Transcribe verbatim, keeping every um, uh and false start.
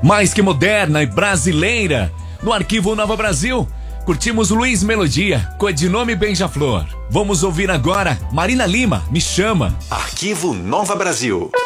mais que moderna e brasileira. No Arquivo Nova Brasil, curtimos Luiz Melodia, codinome Beija-Flor. Vamos ouvir agora Marina Lima, Me Chama. Arquivo Nova Brasil.